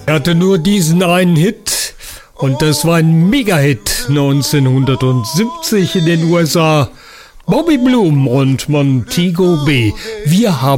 Er hatte nur diesen einen Hit und das war ein Mega-Hit 1970 in den USA. Bobby Bloom und Montego B. Wir haben